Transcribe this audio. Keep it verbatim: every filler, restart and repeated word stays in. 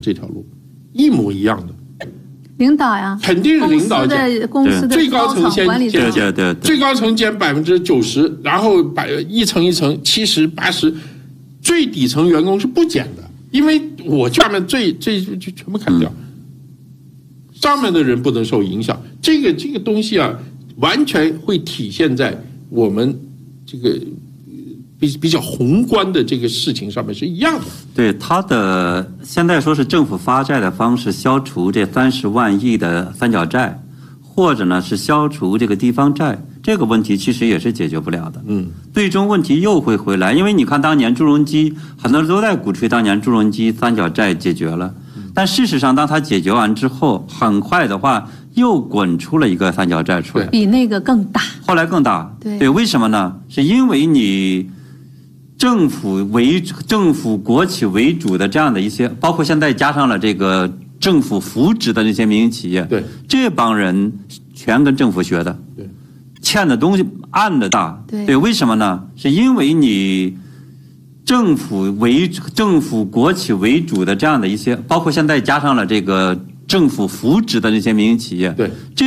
这条路，一模一样的。 领导呀， 肯定是领导的公司的最高层先管理减， 对对对， 最高层减百分之九十，然后把一层一层七十八十，最底层员工是不减的，因为我下面最最就全部砍掉，上面的人不能受影响。这个这个东西啊，完全会体现在我们这个比比较宏观的这个事情上面是一样的。 对，他的现在说是政府发债的方式消除这三十万亿的三角债，或者呢是消除这个地方债，这个问题其实也是解决不了的。嗯，最终问题又会回来，因为你看当年朱镕基，很多人都在鼓吹当年朱镕基三角债解决了，但事实上当它解决完之后，很快的话又滚出了一个三角债出来， 比那个更大， 后来更大。 对， 对，为什么呢？是因为你政府为政府国企为主的这样的一些，包括现在加上了这个政府扶植的那些民营企业， 对， 这帮人全跟政府学的， 对， 欠的东西暗的大， 对， 对，为什么呢？是因为你政府为政府国企为主的这样的一些，包括现在加上了这个政府扶植的那些民营企业， 对， 这